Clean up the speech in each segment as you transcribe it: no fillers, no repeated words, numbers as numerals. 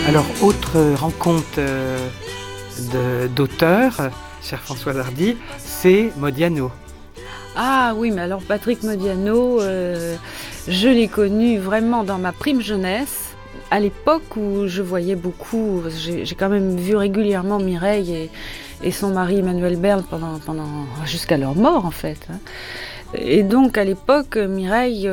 Alors, autre rencontre d'auteurs, cher Françoise Hardy, c'est Modiano. Ah oui, mais alors Patrick Modiano, je l'ai connu vraiment dans ma prime jeunesse, à l'époque où je voyais beaucoup, j'ai quand même vu régulièrement Mireille et son mari Emmanuel Berle pendant jusqu'à leur mort en fait. Et donc à l'époque, Mireille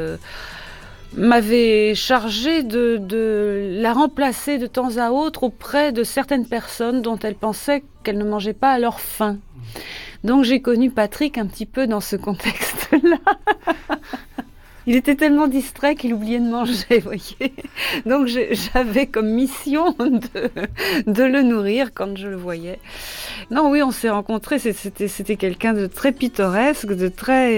m'avait chargée de la remplacer de temps à autre auprès de certaines personnes dont elle pensait qu'elles ne mangeaient pas à leur faim. Donc j'ai connu Patrick un petit peu dans ce contexte-là. Il était tellement distrait qu'il oubliait de manger, vous voyez. Donc j'avais comme mission de le nourrir quand je le voyais. Non, oui, on s'est rencontrés, c'était quelqu'un de très pittoresque, de très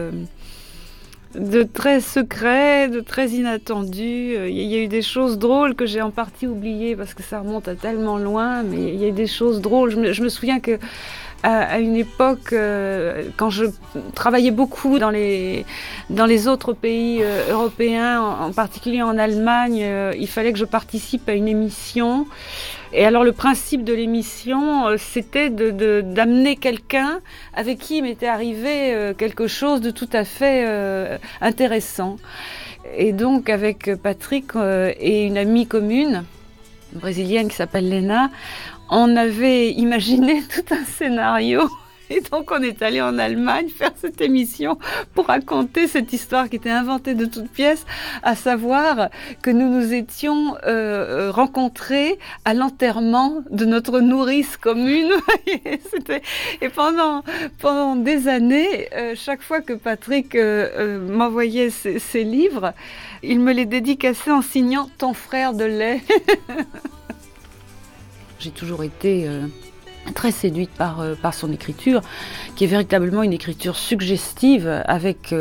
secret, de très inattendu. Il y a eu des choses drôles que j'ai en partie oubliées parce que ça remonte à tellement loin, mais il y a eu des choses drôles. Je me souviens que à une époque, quand je travaillais beaucoup dans les autres pays européens, en particulier en Allemagne, il fallait que je participe à une émission. Et alors le principe de l'émission, c'était d'amener quelqu'un avec qui il m'était arrivé quelque chose de tout à fait intéressant. Et donc avec Patrick et une amie commune, brésilienne qui s'appelle Lena, on avait imaginé tout un scénario. Et donc on est allé en Allemagne faire cette émission pour raconter cette histoire qui était inventée de toutes pièces, à savoir que nous nous étions rencontrés à l'enterrement de notre nourrice commune. Et pendant des années, chaque fois que Patrick m'envoyait ses livres, il me les dédicaçait en signant « Ton frère de lait ». J'ai toujours été très séduite par son écriture, qui est véritablement une écriture suggestive avec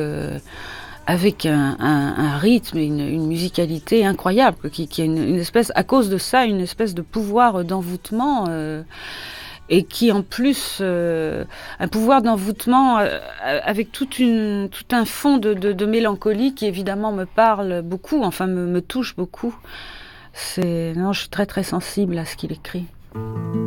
un rythme et une musicalité incroyable, qui a une espèce, à cause de ça, une espèce de pouvoir d'envoûtement, et qui en plus un pouvoir d'envoûtement avec tout un fond de mélancolie qui évidemment me parle beaucoup, enfin me touche beaucoup. Je suis très très sensible à ce qu'il écrit.